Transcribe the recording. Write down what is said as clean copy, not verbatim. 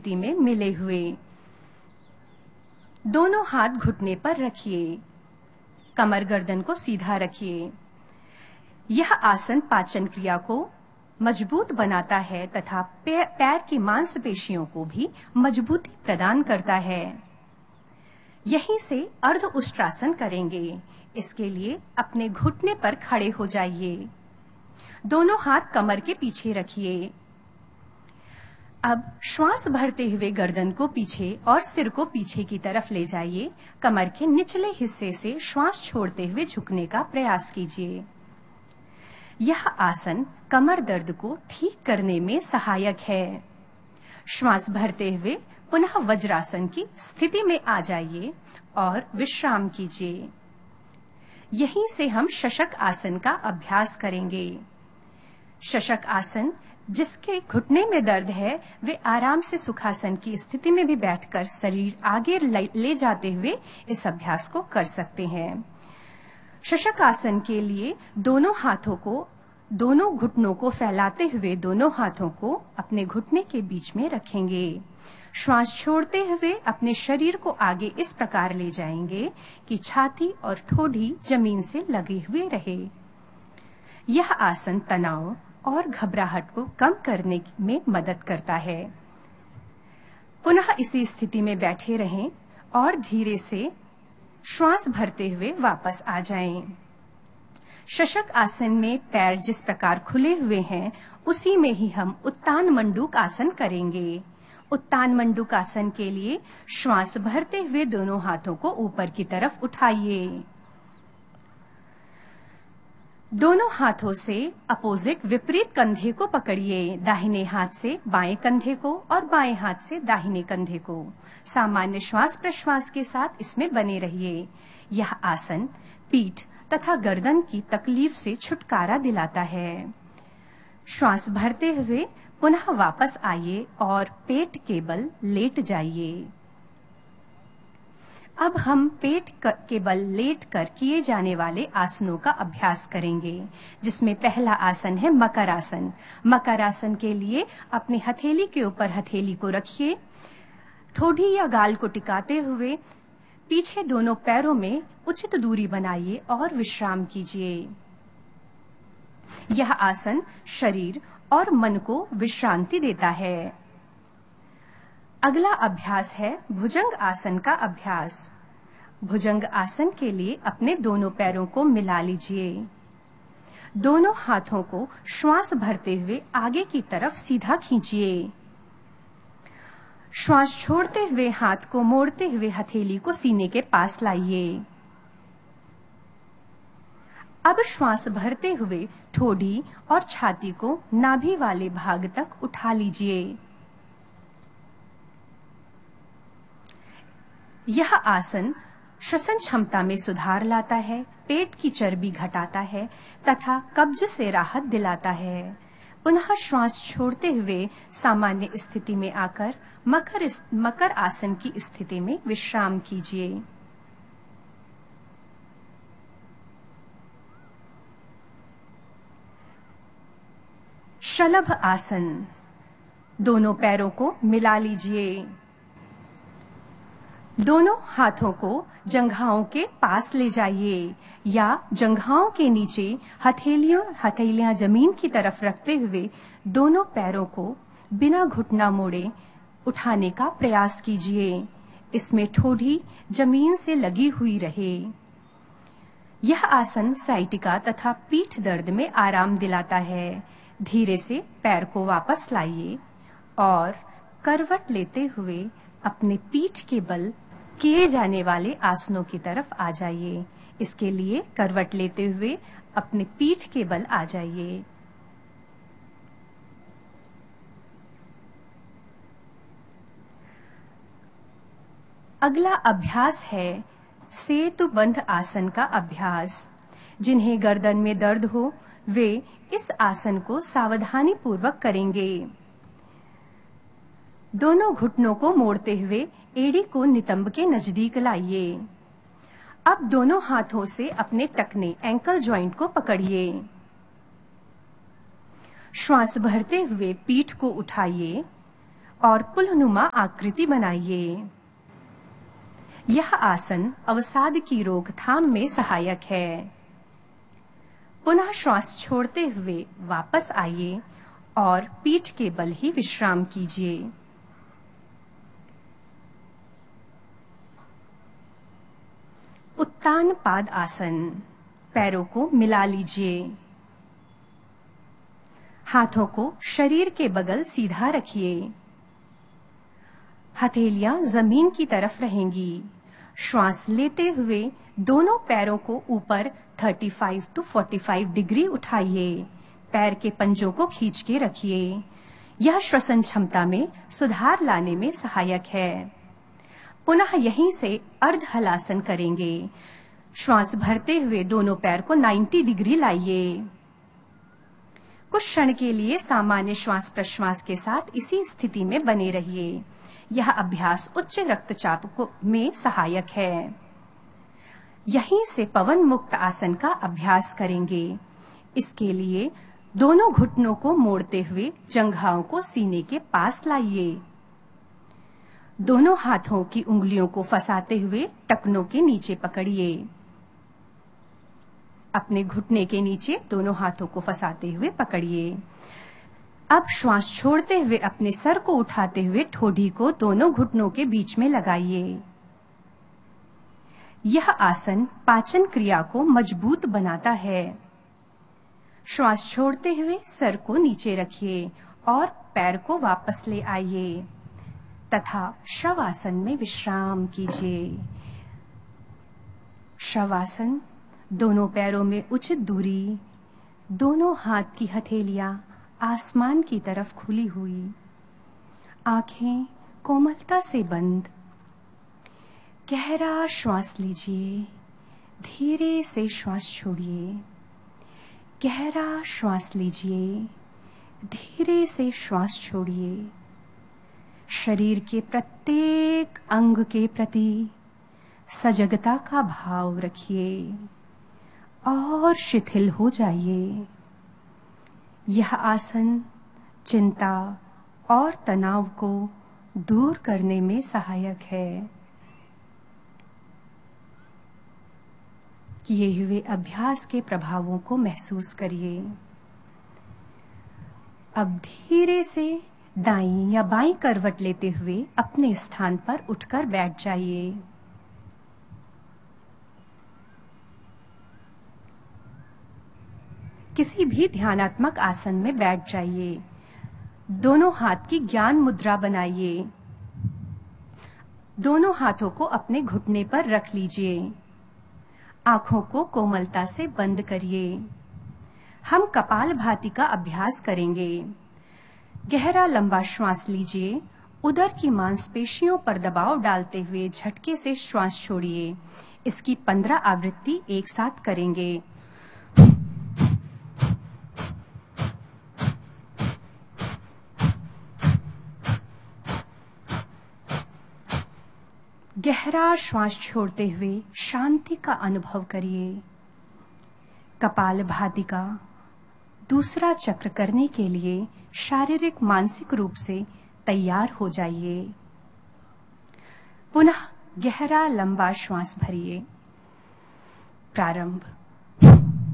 स्थिति में मिले हुए। दोनों हाथ घुटने पर रखिए। कमर गर्दन को सीधा रखिए। यह आसन पाचन क्रिया को मजबूत बनाता है तथा पैर की मांसपेशियों को भी मजबूती प्रदान करता है। यहीं से अर्ध उष्ट्रासन करेंगे। इसके लिए अपने घुटने पर खड़े हो जाइए। दोनों हाथ कमर के पीछे रखिए। अब श्वास भरते हुए गर्दन को पीछे और सिर को पीछे की तरफ ले जाइए। कमर के निचले हिस्से से श्वास छोड़ते हुए झुकने का प्रयास कीजिए। यह आसन कमर दर्द को ठीक करने में सहायक है। श्वास भरते हुए पुनः वज्रासन की स्थिति में आ जाइए और विश्राम कीजिए। यहीं से हम शशक आसन का अभ्यास करेंगे। शशक आसन जिसके घुटने में दर्द है वे आराम से सुखासन की स्थिति में भी बैठकर शरीर आगे ले जाते हुए इस अभ्यास को कर सकते हैं। शशक आसन के लिए दोनों घुटनों को फैलाते हुए दोनों हाथों को अपने घुटने के बीच में रखेंगे। श्वास छोड़ते हुए अपने शरीर को आगे इस प्रकार ले जाएंगे कि छाती और ठोड़ी जमीन से लगे हुए रहे। यह आसन तनाव और घबराहट को कम करने में मदद करता है। पुनः इसी स्थिति में बैठे रहें और धीरे से श्वास भरते हुए वापस आ जाएं। शशक आसन में पैर जिस प्रकार खुले हुए हैं उसी में ही हम उत्तान मंडूक आसन करेंगे। उत्तान मंडूक आसन के लिए श्वास भरते हुए दोनों हाथों को ऊपर की तरफ उठाइए। दोनों हाथों से अपोजिट विपरीत कंधे को पकड़िए। दाहिने हाथ से बाएं कंधे को और बाएं हाथ से दाहिने कंधे को। सामान्य श्वास प्रश्वास के साथ इसमें बने रहिए। यह आसन पीठ तथा गर्दन की तकलीफ से छुटकारा दिलाता है। श्वास भरते हुए पुनः वापस आइए और पेट के बल लेट जाइए। अब हम पेट के बल लेट कर किए जाने वाले आसनों का अभ्यास करेंगे, जिसमें पहला आसन है मकर आसन। मकर आसन के लिए अपनी हथेली के ऊपर हथेली को रखिए। ठोड़ी या गाल को टिकाते हुए पीछे दोनों पैरों में उचित दूरी बनाइए और विश्राम कीजिए। यह आसन शरीर और मन को विश्रांति देता है। अगला अभ्यास है भुजंग आसन का अभ्यास। भुजंग आसन के लिए अपने दोनों पैरों को मिला लीजिए। दोनों हाथों को श्वास भरते हुए आगे की तरफ सीधा खींचिए। श्वास छोड़ते हुए हाथ को मोड़ते हुए हथेली को सीने के पास लाइए। अब श्वास भरते हुए ठोड़ी और छाती को नाभि वाले भाग तक उठा लीजिए। यह आसन श्वसन क्षमता में सुधार लाता है, पेट की चर्बी घटाता है तथा कब्ज से राहत दिलाता है। पुनः श्वास छोड़ते हुए सामान्य स्थिति में आकर मकर आसन की स्थिति में विश्राम कीजिए। शलभ आसन। दोनों पैरों को मिला लीजिए। दोनों हाथों को जंघाओं के पास ले जाइए या जंघाओं के नीचे हथेलियां जमीन की तरफ रखते हुए दोनों पैरों को बिना घुटना मोड़े उठाने का प्रयास कीजिए। इसमें ठोड़ी जमीन से लगी हुई रहे। यह आसन साइटिका तथा पीठ दर्द में आराम दिलाता है। धीरे से पैर को वापस लाइए और करवट लेते हुए अपने पीठ के बल किए जाने वाले आसनों की तरफ आ जाइए। इसके लिए करवट लेते हुए अपने पीठ के बल आ जाइए। अगला अभ्यास है सेतुबंध आसन का अभ्यास। जिन्हें गर्दन में दर्द हो वे इस आसन को सावधानी पूर्वक करेंगे। दोनों घुटनों को मोड़ते हुए एड़ी को नितंब के नजदीक लाइए। अब दोनों हाथों से अपने टखने एंकल जॉइंट को पकड़िए। श्वास भरते हुए पीठ को उठाइए और पुलनुमा आकृति बनाइए। यह आसन अवसाद की रोकथाम में सहायक है। पुनः श्वास छोड़ते हुए वापस आइए और पीठ के बल ही विश्राम कीजिए। उत्तान पाद आसन। पैरों को मिला लीजिए। हाथों को शरीर के बगल सीधा रखिए। हथेलियां जमीन की तरफ रहेंगी। श्वास लेते हुए दोनों पैरों को ऊपर 35 to 45 डिग्री उठाइए। पैर के पंजों को खींच के रखिए। यह श्वसन क्षमता में सुधार लाने में सहायक है। पुनः यहीं से अर्ध हलासन करेंगे। श्वास भरते हुए दोनों पैर को 90 डिग्री लाइए। कुछ क्षण के लिए सामान्य श्वास प्रश्वास के साथ इसी स्थिति में बने रहिए। यह अभ्यास उच्च रक्तचाप में सहायक है। यहीं से पवन मुक्त आसन का अभ्यास करेंगे। इसके लिए दोनों घुटनों को मोड़ते हुए जंघाओं को सीने के पास लाइए। दोनों हाथों की उंगलियों को फंसाते हुए टखनों के नीचे पकड़िए। अपने घुटने के नीचे दोनों हाथों को फंसाते हुए पकड़िए। अब श्वास छोड़ते हुए अपने सर को उठाते हुए ठोड़ी को दोनों घुटनों के बीच में लगाइए। यह आसन पाचन क्रिया को मजबूत बनाता है। श्वास छोड़ते हुए सर को नीचे रखिए और पैर को वापस ले आइए तथा शवासन में विश्राम कीजिए। शवासन, दोनों पैरों में उचित दूरी, दोनों हाथ की हथेलियां आसमान की तरफ खुली हुई, आंखें कोमलता से बंद। गहरा श्वास लीजिए, धीरे से श्वास छोड़िए। गहरा श्वास लीजिए, धीरे से श्वास छोड़िए। शरीर के प्रत्येक अंग के प्रति सजगता का भाव रखिए और शिथिल हो जाइए। यह आसन चिंता और तनाव को दूर करने में सहायक है। किए हुए अभ्यास के प्रभावों को महसूस करिए। अब धीरे से दाईं या बाईं करवट लेते हुए अपने स्थान पर उठकर बैठ जाइए। किसी भी ध्यानात्मक आसन में बैठ जाइए। दोनों हाथ की ज्ञान मुद्रा बनाइए। दोनों हाथों को अपने घुटने पर रख लीजिए। आंखों को कोमलता से बंद करिए। हम कपालभाति का अभ्यास करेंगे। गहरा लंबा श्वास लीजिए। उदर की मांसपेशियों पर दबाव डालते हुए झटके से श्वास छोड़िए। इसकी 15 आवृत्ति एक साथ करेंगे। गहरा श्वास छोड़ते हुए शांति का अनुभव करिए। कपालभाति का दूसरा चक्र करने के लिए शारीरिक मानसिक रूप से तैयार हो जाइए। पुनः गहरा लंबा श्वास भरिए। प्रारंभ।